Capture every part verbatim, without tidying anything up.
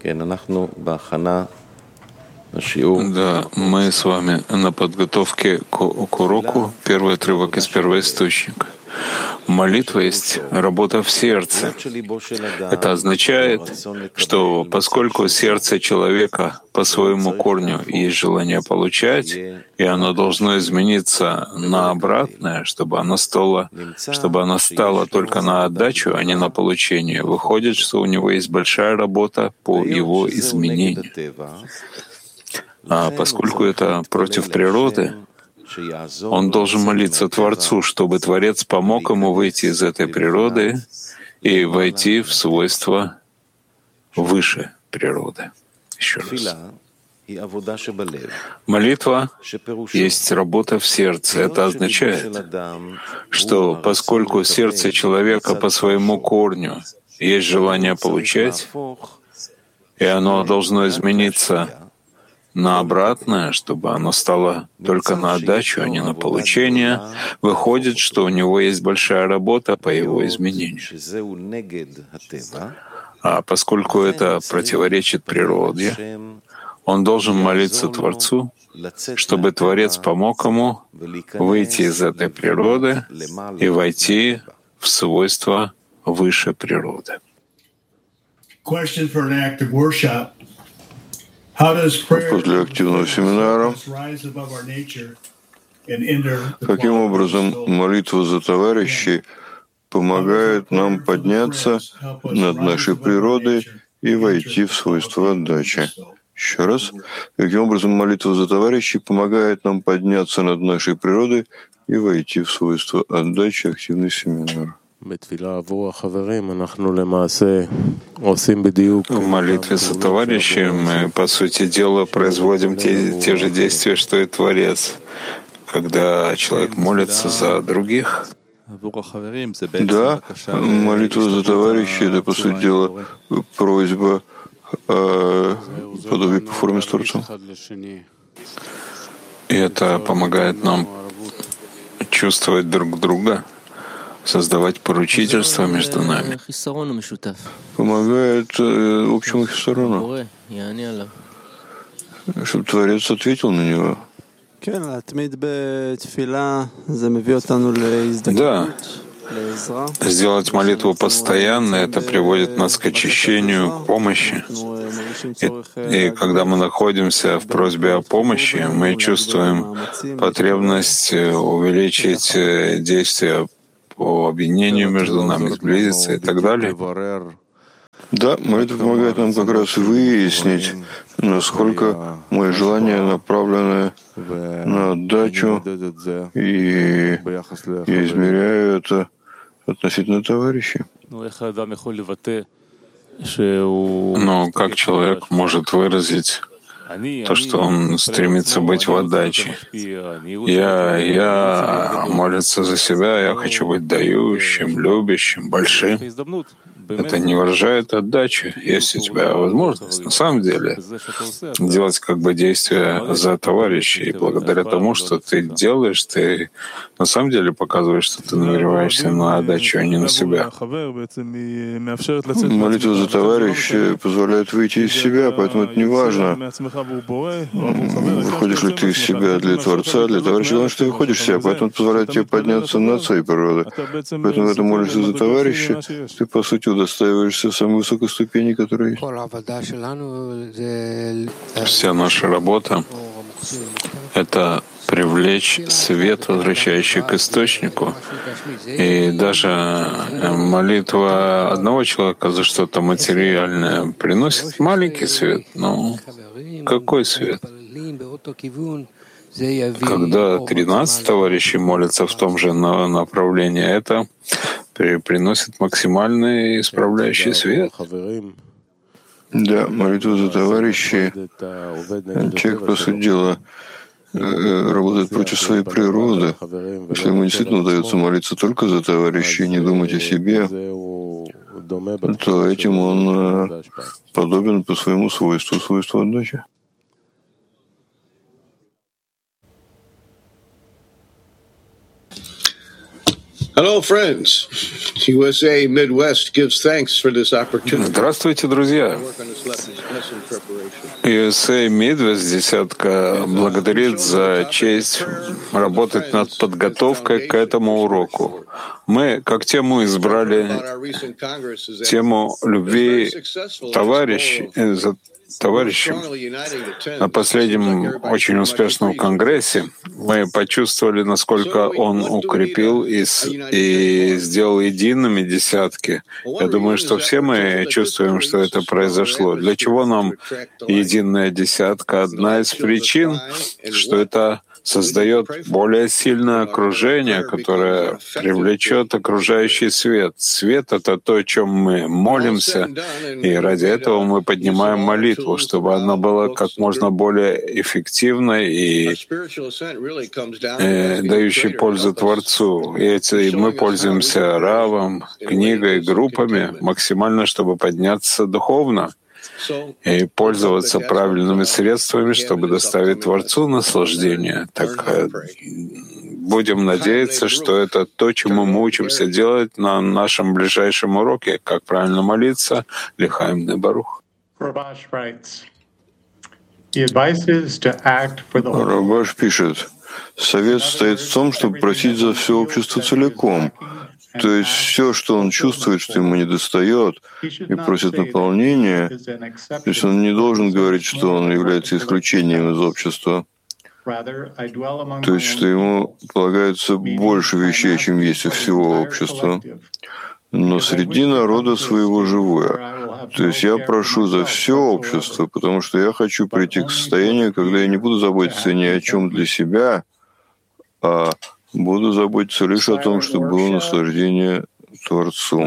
Да, мы с вами на подготовке к, к уроку. Первый отрывок из первоисточника. Молитва есть работа в сердце. Это означает, что поскольку сердце человека по своему корню есть желание получать, и оно должно измениться на обратное, чтобы оно стало, чтобы оно стало только на отдачу, а не на получение, выходит, что у него есть большая работа по его изменению. А поскольку это против природы, он должен молиться Творцу, чтобы Творец помог ему выйти из этой природы и войти в свойства выше природы. Еще раз. Молитва есть работа в сердце. Это означает, что поскольку сердце человека по своему корню есть желание получать, и оно должно измениться на обратное, чтобы оно стало только на отдачу, а не на получение, выходит, что у него есть большая работа по его изменению. А поскольку это противоречит природе, он должен молиться Творцу, чтобы Творец помог ему выйти из этой природы и войти в свойства выше природы. После активного семинара, каким образом молитва за товарищей помогает нам подняться над нашей природой и войти в свойства отдачи? Еще раз. Каким образом молитва за товарищей помогает нам подняться над нашей природой и войти в свойства отдачи? Активный семинар. В молитве за товарищей мы, по сути дела, производим те, те же действия, что и Творец. Когда человек молится за других, да, молитва за товарищей — это, по сути дела, просьба о подобии по форме с Творцом. И это помогает нам чувствовать друг друга, создавать поручительство между нами. Помогает э, общему хиссарону, чтобы Творец ответил на него. Да, сделать молитву постоянно — это приводит нас к очищению, к помощи. И, и когда мы находимся в просьбе о помощи, мы чувствуем потребность увеличить действия по объединению между нами, сблизиться и так далее. Да, молитва помогает нам как раз выяснить, насколько мои желания направлены на отдачу, и я измеряю это относительно товарищей. Но как человек может выразить то, что он стремится быть в отдаче? Я, я молиться за себя, я хочу быть дающим, любящим, большим. Это не выражает отдачу. Есть у тебя возможность на самом деле делать как бы действия за товарищей. И благодаря тому, что ты делаешь, ты на самом деле показываешь, что ты намереваешься на отдачу, а не на себя. Молитва за товарища позволяет выйти из себя, поэтому это не важно, выходишь ли ты из себя для Творца, для товарища. Главное, что ты выходишь из себя, поэтому это позволяет тебе подняться над своей природой. Поэтому, когда молишься за товарища, ты, по сути, удостаиваешься самой высокой ступени, которая есть. Вся наша работа — это привлечь свет, возвращающий к источнику. И даже молитва одного человека за что-то материальное приносит маленький свет. Но какой свет? Когда тринадцать товарищей молятся в том же направлении, это приносит максимальный исправляющий свет. Да, молитва за товарищей. Человек, по сути дела, работает против своей природы. Если ему действительно удается молиться только за товарищей, не думать о себе, то этим он подобен по своему свойству, свойству отдачи. Hello, friends. ю эс эй Midwest gives thanks for this opportunity. Здравствуйте, друзья. ю эс эй Midwest десятка благодарит за честь работать над подготовкой к этому уроку. Мы как тему избрали тему любви товарищей, товарищам. На последнем очень успешном конгрессе мы почувствовали, насколько он укрепил и, с, и сделал едиными десятки. Я думаю, что все мы чувствуем, что это произошло. Для чего нам единая десятка? Одна из причин, что это создает более сильное окружение, которое привлечет окружающий свет. Свет — это то, о чем мы молимся, и ради этого мы поднимаем молитву, чтобы она была как можно более эффективной и э, дающей пользу Творцу. И, эти, и мы пользуемся равом, книгой, группами максимально, чтобы подняться духовно и пользоваться правильными средствами, чтобы доставить Творцу наслаждение. Так будем надеяться, что это то, чему мы учимся делать на нашем ближайшем уроке, как правильно молиться, Лихаим де Барух. Рабаш пишет, совет состоит в том, чтобы просить за все общество целиком. То есть все, что он чувствует, что ему недостает, и просит наполнения, то есть он не должен говорить, что он является исключением из общества. То есть что ему полагается больше вещей, чем есть у всего общества. Но среди народа своего живое. То есть я прошу за все общество, потому что я хочу прийти к состоянию, когда я не буду заботиться ни о чем для себя, а буду заботиться лишь о том, чтобы было наслаждение Творцу.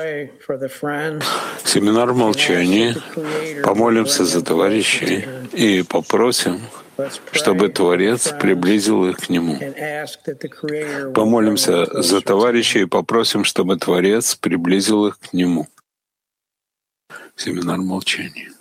Семинар молчания. Помолимся за товарищей и попросим, чтобы Творец приблизил их к Нему. Помолимся за товарищей и попросим, чтобы Творец приблизил их к Нему. Семинар молчания.